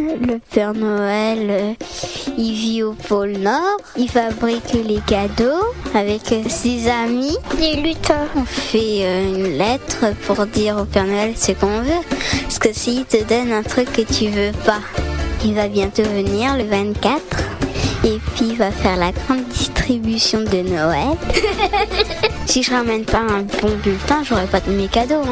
Le Père Noël, il vit au pôle Nord. Il fabrique les cadeaux avec ses amis. Des lutins. On fait une lettre pour dire au Père Noël ce qu'on veut. Parce que s'il te donne un truc que tu veux pas, il va bientôt venir le 24. Et puis il va faire la grande distribution de Noël. Si je ramène pas un bon bulletin, j'aurai pas de mes cadeaux.